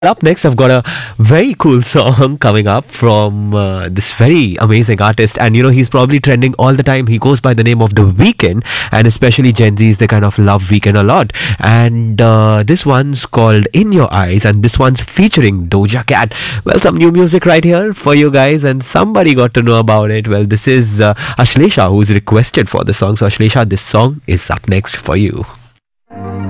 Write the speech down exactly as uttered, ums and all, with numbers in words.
Up next, I've got a very cool song coming up from uh, this very amazing artist, and you know he's probably trending all the time. He goes by the name of The Weeknd, and especially Gen Zs, they kind of love Weeknd a lot. And uh, this one's called "In Your Eyes," and this one's featuring Doja Cat. Well, some new music right here for you guys, and somebody got to know about it. Well, this is uh, Ashlesha who's requested for the song. So Ashlesha, this song is up next for you.